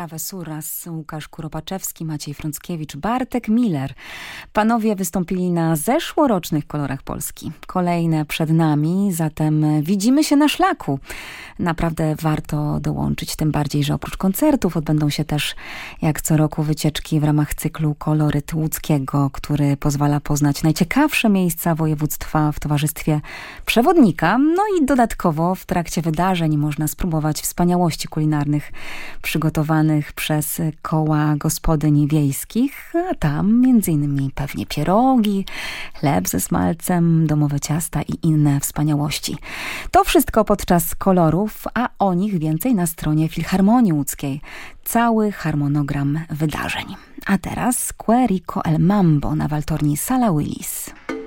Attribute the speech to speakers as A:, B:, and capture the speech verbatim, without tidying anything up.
A: Travesuras, Łukasz Kuropaczewski, Maciej Frąckiewicz, Bartek Miller. Panowie wystąpili na zeszłorocznych Kolorach Polski. Kolejne przed nami, zatem widzimy się na szlaku. Naprawdę warto dołączyć, tym bardziej, że oprócz koncertów odbędą się też jak co roku wycieczki w ramach cyklu Koloryt Łódzkiego, który pozwala poznać najciekawsze miejsca województwa w towarzystwie przewodnika. No i dodatkowo w trakcie wydarzeń można spróbować wspaniałości kulinarnych przygotowanych przez koła gospodyń wiejskich, a tam między innymi pewnie pierogi, chleb ze smalcem, domowe ciasta i inne wspaniałości. To wszystko podczas kolorów, a o nich więcej na stronie Filharmonii Łódzkiej. Cały harmonogram wydarzeń. A teraz Querico el Mambo na waltorni Sala Willis.